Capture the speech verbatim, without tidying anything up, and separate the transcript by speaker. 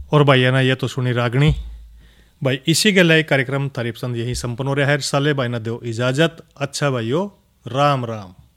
Speaker 1: और भाई है ना ये तो सुनी रागनी भाई। इसी के लिए कार्यक्रम थारी पसंद यही संपन्न हो रहा है साले भाई ना दो इजाजत। अच्छा भाइयों, राम राम।